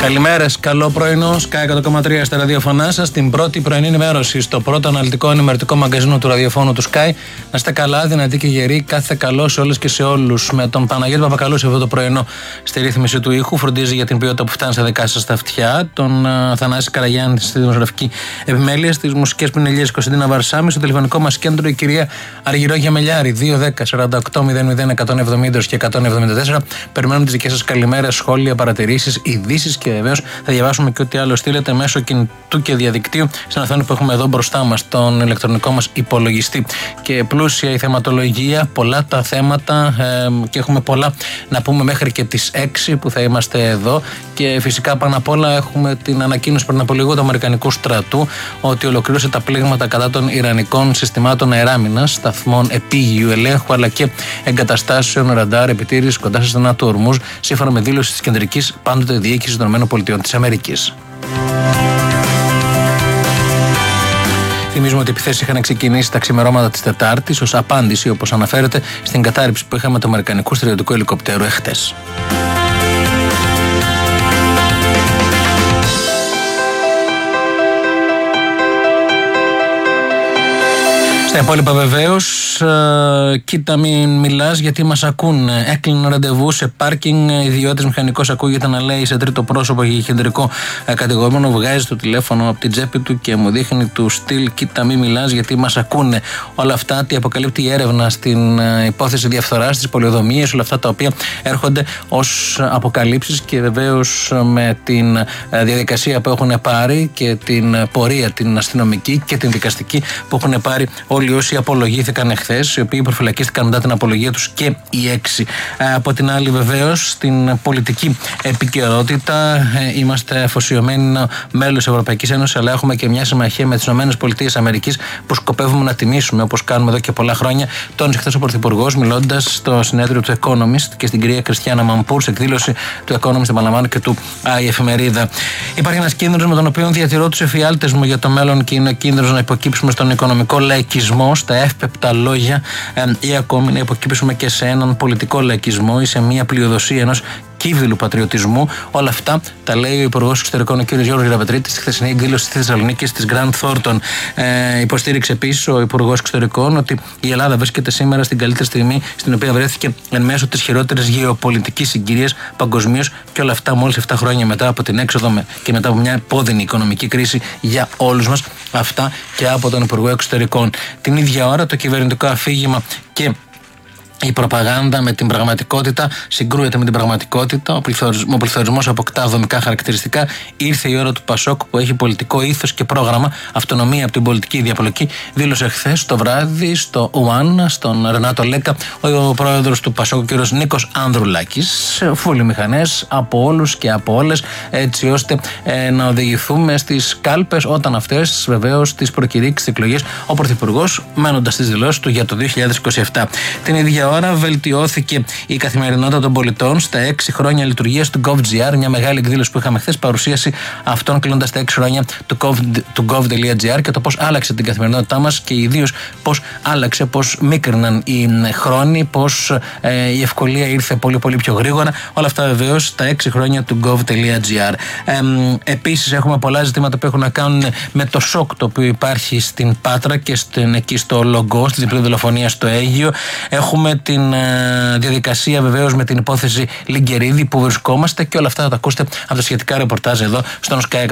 Καλημέρες, καλό πρωινό. Sky 100,3 στα ραδιοφωνά σας. Την πρώτη πρωινή ενημέρωση στο πρώτο αναλυτικό ενημερωτικό μαγκαζίνο του ραδιοφώνου του Sky. Να είστε καλά, δυνατοί και γεροί. Κάθε καλό σε όλες και σε όλους. Με τον Παναγιώτη Παπακαλού σε αυτό το πρωινό στη ρύθμιση του ήχου. Φροντίζει για την ποιότητα που φτάνει στα δικά σας τα αυτιά. Τον Θανάση Καραγιάννη στη δημοσιογραφική επιμέλεια. Στις μουσικές πινελιές Κωνσταντίνα Βαρσάμι. Στο τηλεφωνικό μας κέντρο η κυρία Αργυρό Γεμελιάρη. 210-48-00-170 και 174. Περιμένουμε τις δικές σας καλημέρες, σχόλια, παρατηρήσεις, ειδήσεις και βεβαίως θα διαβάσουμε και ό,τι άλλο στείλετε μέσω κινητού και διαδικτύου στην οθόνη που έχουμε εδώ μπροστά μας, τον ηλεκτρονικό μας υπολογιστή. Και πλούσια η θεματολογία, πολλά τα θέματα και έχουμε πολλά να πούμε μέχρι και τις 6 που θα είμαστε εδώ. Και φυσικά πάνω απ' όλα έχουμε την ανακοίνωση πριν από λίγο του Αμερικανικού στρατού ότι ολοκλήρωσε τα πλήγματα κατά των Ιρανικών συστημάτων αεράμινας, σταθμών επίγειου ελέγχου αλλά και εγκαταστάσεων ραντάρ επιτήρησης κοντά στα στενά του Ορμούζ, σύμφωνα με δήλωση της κεντρικής πάντοτε διοίκησης των ΗΠΑ. Θυμίζουμε ότι οι επιθέσεις είχαν ξεκινήσει τα ξημερώματα της Τετάρτης ως απάντηση, όπως αναφέρεται, στην κατάρριψη που είχαμε του Αμερικανικού στρατιωτικού ελικοπτέρου εχθές. Στα υπόλοιπα βεβαίως, κοίτα μην μιλάς γιατί μας ακούν. Έκλεινε ραντεβού σε πάρκινγκ, ιδιώτης μηχανικός ακούγεται να λέει σε τρίτο πρόσωπο και κεντρικό κατηγορούμενο, βγάζει το τηλέφωνο από την τσέπη του και μου δείχνει του στυλ κοίτα μην μιλάς γιατί μας ακούνε. Όλα αυτά τι αποκαλύπτει η έρευνα στην υπόθεση διαφθοράς, στις πολεοδομίες, όλα αυτά τα οποία έρχονται ως αποκαλύψεις και βεβαίως με την διαδικασία που έχουν πάρει και την πορεία την αστυνομική και την δικαστική που έχουν πάρει όλοι όσοι απολογήθηκαν εχθές, οι οποίοι προφυλακίστηκαν μετά την απολογία τους και οι 6. Από την άλλη, βεβαίως, στην πολιτική επικαιρότητα είμαστε αφοσιωμένοι μέλος της Ευρωπαϊκής Ένωσης, αλλά έχουμε και μια συμμαχία με τις ΗΠΑ που σκοπεύουμε να τιμήσουμε, όπως κάνουμε εδώ και πολλά χρόνια. Τόνισε χθες ο Πρωθυπουργός, μιλώντας στο συνέδριο του Economist και στην κυρία Κριστιάνα Μαμπούρ, σε εκδήλωση του Economist, επαναλαμβάνω, και του η εφημερίδα. Υπάρχει ένας κίνδυνος με τον οποίο διατηρώ τους εφιάλτες μου για το μέλλον και είναι ο κίνδυνος να υποκύψουμε στον οικονομικό λαϊκισμό, στα εύπεπτα λόγια, ή ακόμη να υποκύψουμε και σε έναν πολιτικό λαϊκισμό ή σε μια πλειοδοσία ενός κύβδηλου πατριωτισμού. Όλα αυτά τα λέει ο Υπουργός Εξωτερικών, ο κ. Γιώργος Γραβετρίτης, στη χθεσινή εκδήλωση στη Θεσσαλονίκη της Grant Thornton. Υποστήριξε επίσης ο Υπουργός Εξωτερικών ότι η Ελλάδα βρίσκεται σήμερα στην καλύτερη στιγμή στην οποία βρέθηκε εν μέσω της χειρότερης γεωπολιτικής συγκυρίας παγκοσμίως, και όλα αυτά μόλις 7 χρόνια μετά από την έξοδο και μετά από μια επώδυνη οικονομική κρίση για όλους μας. Αυτά και από τον Υπουργό Εξωτερικών. Την ίδια ώρα το κυβερνητικό αφήγημα και η προπαγάνδα με την πραγματικότητα συγκρούεται με την πραγματικότητα. Ο πληθωρισμός αποκτά δομικά χαρακτηριστικά. Ήρθε η ώρα του Πασόκ που έχει πολιτικό ήθος και πρόγραμμα, αυτονομία από την πολιτική διαπλοκή. Δήλωσε χθες το βράδυ στο ΟΑΝ, στον Ρενάτο Λέκα, ο πρόεδρος του Πασόκ, ο κ. Νίκος Ανδρουλάκης. Φούλοι μηχανές από όλους και από όλες, έτσι ώστε να οδηγηθούμε στις κάλπες όταν αυτές βεβαίως τις προκηρύξει τις εκλογές ο Πρωθυπουργός, μένοντας στις δηλώσεις του για το 2027. Την ίδια ώρα βελτιώθηκε η καθημερινότητα των πολιτών στα 6 χρόνια λειτουργίας του GovGR, μια μεγάλη εκδήλωση που είχαμε χθες, παρουσίαση αυτών κλείνοντας τα 6 χρόνια του gov.gr και το πώς άλλαξε την καθημερινότητά μας και ιδίως πώς άλλαξε, πώς μίκριναν οι χρόνοι, πώς η ευκολία ήρθε πολύ πολύ πιο γρήγορα. Όλα αυτά βεβαίως στα 6 χρόνια του gov.gr. Επίσης έχουμε πολλά ζητήματα που έχουν να κάνουν με το σοκ το οποίο υπάρχει στην Πάτρα και εκεί στο Λογκό, στη διπλή δολοφονία στο Αίγυο. Έχουμε την διαδικασία βεβαίως με την υπόθεση Λιγκερίδη που βρισκόμαστε και όλα αυτά θα τα ακούσετε από τα σχετικά ρεπορτάζ εδώ στον Sky